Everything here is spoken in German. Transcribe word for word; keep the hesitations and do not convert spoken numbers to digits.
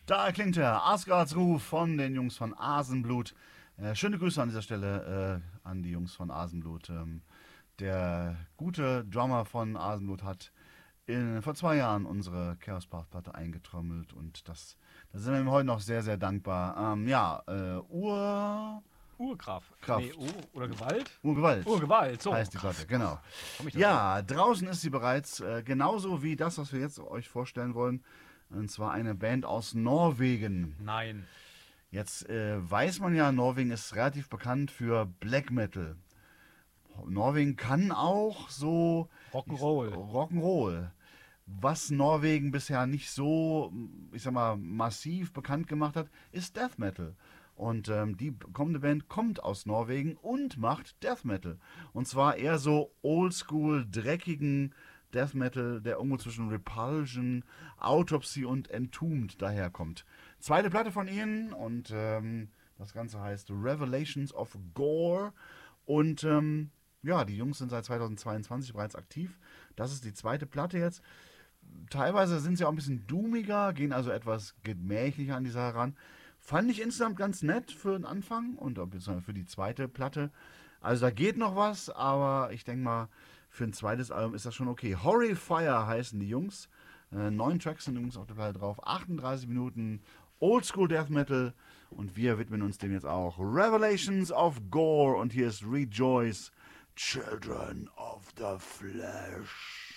Da klingt der Asgards-Ruf von den Jungs von Asenblut. Äh, schöne Grüße an dieser Stelle äh, an die Jungs von Asenblut. Ähm, der gute Drummer von Asenblut hat in, vor zwei Jahren unsere Chaos Path Platte eingetrommelt und das, da sind wir ihm heute noch sehr, sehr dankbar. Ähm, ja, äh, Urkraft. Urkraft. Nee, Ur oder Gewalt? Urgewalt. Urgewalt, so. Heißt die Platte, genau. Komm ich da Ja, draußen ist sie bereits, äh, genauso wie das, was wir jetzt euch vorstellen wollen. Und zwar eine Band aus Norwegen. Nein. Jetzt äh, weiß man ja, Norwegen ist relativ bekannt für Black Metal. Norwegen kann auch so Rock'n'Roll. Rock'n'Roll. Was Norwegen bisher nicht so, ich sag mal, massiv bekannt gemacht hat, ist Death Metal. Und ähm, die kommende Band kommt aus Norwegen und macht Death Metal. Und zwar eher so oldschool, dreckigen Death Metal, der irgendwo zwischen Repulsion, Autopsy und Entombed daherkommt. Zweite Platte von ihnen und ähm, das Ganze heißt Revelations of Gore. Und ähm, ja, die Jungs sind seit zweitausendzweiundzwanzig bereits aktiv. Das ist die zweite Platte jetzt. Teilweise sind sie auch ein bisschen doomiger, gehen also etwas gemächlicher an die Sache ran. Fand ich insgesamt ganz nett für den Anfang und für die zweite Platte. Also da geht noch was, aber ich denke mal, für ein zweites Album ist das schon okay. Horrifier heißen die Jungs. Äh, neun Tracks sind übrigens auf der Platte drauf. achtunddreißig Minuten Oldschool Death Metal. Und wir widmen uns dem jetzt auch. Revelations of Gore. Und hier ist Rejoice, Children of the Flesh.